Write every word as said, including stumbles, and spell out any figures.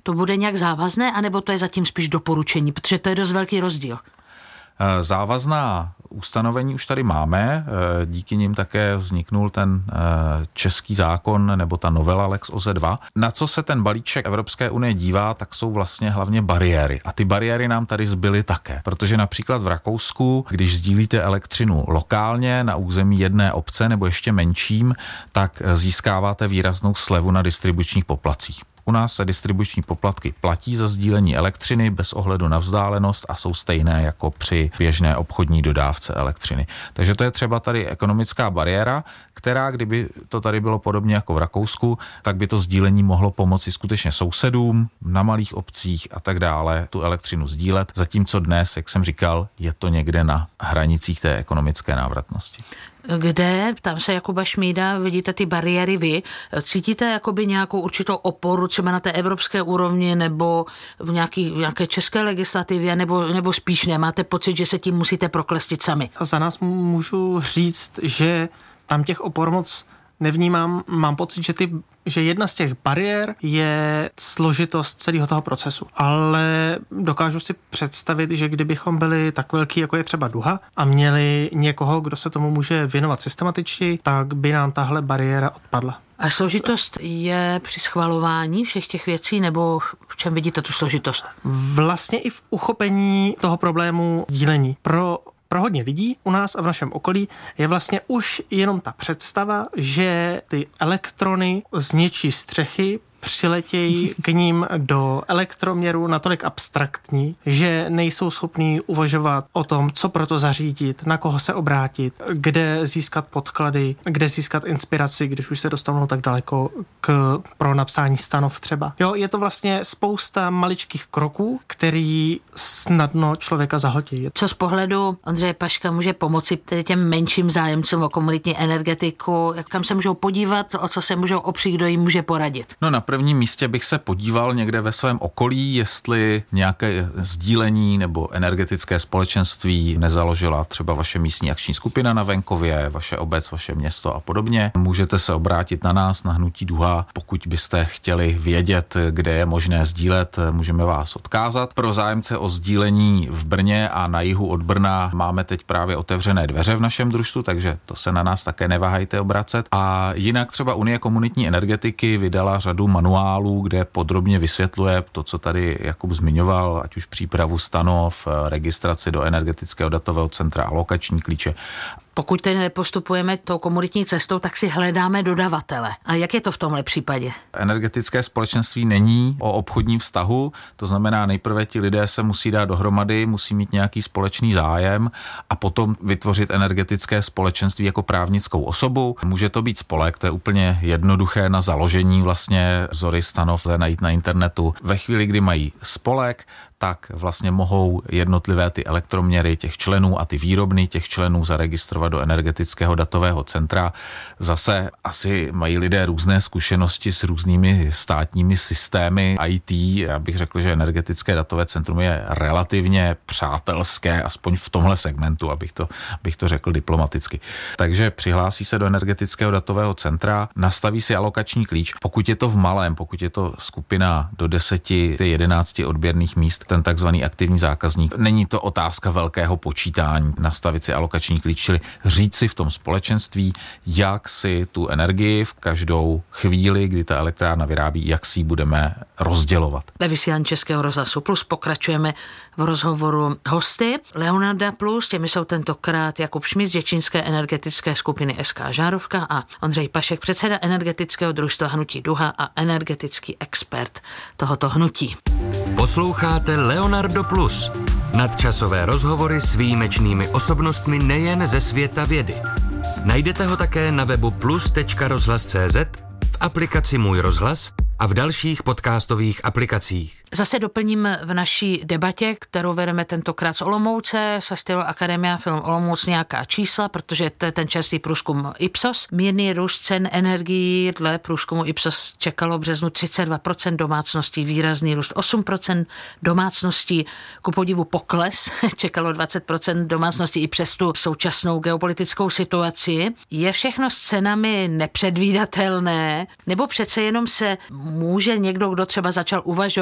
to bude nějak závazné, anebo to je zatím spíš doporučení, protože to je dost velký rozdíl. Závazná ustanovení už tady máme, díky nim také vzniknul ten český zákon nebo ta novela Lex O Z E dva. Na co se ten balíček Evropské unie dívá, tak jsou vlastně hlavně bariéry. A ty bariéry nám tady zbyly také, protože například v Rakousku, když sdílíte elektřinu lokálně na území jedné obce nebo ještě menším, tak získáváte výraznou slevu na distribučních poplatcích. U nás se distribuční poplatky platí za sdílení elektřiny bez ohledu na vzdálenost a jsou stejné jako při běžné obchodní dodávce elektřiny. Takže to je třeba tady ekonomická bariéra, která, kdyby to tady bylo podobně jako v Rakousku, tak by to sdílení mohlo pomoci skutečně sousedům na malých obcích a tak dále tu elektřinu sdílet, zatímco dnes, jak jsem říkal, je to někde na hranicích té ekonomické návratnosti. Kde, tam se Jakuba Šmída, vidíte ty bariéry vy, cítíte jakoby nějakou určitou oporu třeba na té evropské úrovni nebo v, nějaký, v nějaké české legislativě, nebo, nebo spíš nemáte pocit, že se tím musíte proklestit sami? A za nás můžu říct, že tam těch opor moc nevnímám. Mám pocit, že ty že jedna z těch bariér je složitost celého toho procesu. Ale dokážu si představit, že kdybychom byli tak velký, jako je třeba Duha, a měli někoho, kdo se tomu může věnovat systematičtěji, tak by nám tahle bariéra odpadla. A složitost je při schvalování všech těch věcí, nebo v čem vidíte tu složitost? Vlastně i v uchopení toho problému dílení. Pro Pro hodně lidí u nás a v našem okolí je vlastně už jenom ta představa, že ty elektrony z něčí střechy přiletějí k ním do elektroměru natolik abstraktní, že nejsou schopní uvažovat o tom, co pro to zařídit, na koho se obrátit, kde získat podklady, kde získat inspiraci, když už se dostanou tak daleko k, pro napsání stanov třeba. Jo, je to vlastně spousta maličkých kroků, který snadno člověka zahltí. Co z pohledu Ondřeje Paška může pomoci tedy těm menším zájemcům o komunitní energetiku, jak kam se můžou podívat, o co se můžou opřít, kdo jim může poradit? No na prvním místě bych se podíval někde ve svém okolí, jestli nějaké sdílení nebo energetické společenství nezaložila třeba vaše místní akční skupina na venkově, vaše obec, vaše město a podobně. Můžete se obrátit na nás, na Hnutí Duha, pokud byste chtěli vědět, kde je možné sdílet, můžeme vás odkázat. Pro zájemce o sdílení v Brně a na jihu od Brna máme teď právě otevřené dveře v našem družstvu, takže to se na nás také neváhejte obracet. A jinak třeba Unie komunitní energetiky vydala řadu manuálů, kde podrobně vysvětluje to, co tady Jakub zmiňoval, ať už přípravu stanov, registraci do energetického datového centra, alokační klíče. Pokud tedy nepostupujeme tou komunitní cestou, tak si hledáme dodavatele. A jak je to v tomhle případě? Energetické společenství není o obchodním vztahu, to znamená nejprve ti lidé se musí dát dohromady, musí mít nějaký společný zájem a potom vytvořit energetické společenství jako právnickou osobu. Může to být spolek, to je úplně jednoduché na založení vlastně vzory stanov najít na internetu. Ve chvíli, kdy mají spolek, tak vlastně mohou jednotlivé ty elektroměry těch členů a ty výrobny těch členů zaregistrovat do energetického datového centra. Zase asi mají lidé různé zkušenosti s různými státními systémy í té. Já bych řekl, že energetické datové centrum je relativně přátelské, aspoň v tomhle segmentu, abych to, abych to řekl diplomaticky. Takže přihlásí se do energetického datového centra, nastaví si alokační klíč. Pokud je to v malém, pokud je to skupina do deseti, jedenácti odběrných míst, ten takzvaný aktivní zákazník. Není to otázka velkého počítání, nastavit si alokační klíč, čili říct si v tom společenství, jak si tu energii v každou chvíli, kdy ta elektrárna vyrábí, jak si ji budeme rozdělovat. Ve vysílání Českého rozhlasu Plus pokračujeme v rozhovoru hosty Leonarda Plus, těmi jsou tentokrát Jakub Šmíd z děčínské energetické skupiny es ká Žárovka a Ondřej Pašek, předseda energetického družstva Hnutí Duha a energetický expert tohoto hnutí. Posloucháte Leonardo Plus, nadčasové rozhovory s výjimečnými osobnostmi nejen ze světa vědy. Najdete ho také na webu plus tečka rozhlas tečka cé zet, v aplikaci Můj rozhlas a v dalších podcastových aplikacích. Zase doplním v naší debatě, kterou vedeme tentokrát z Olomouce, z Festivalu Akademia Film Olomouc, nějaká čísla, protože to je ten čerstvý průzkum Ipsos. Mírný růst cen energií dle průzkumu Ipsos čekalo v březnu třicet dva procent domácností, výrazný růst osm procent domácností, ku podivu pokles, čekalo dvacet procent domácností i přes tu současnou geopolitickou situaci. Je všechno s cenami nepředvídatelné, nebo přece jenom se může někdo, kdo třeba začal uvažovat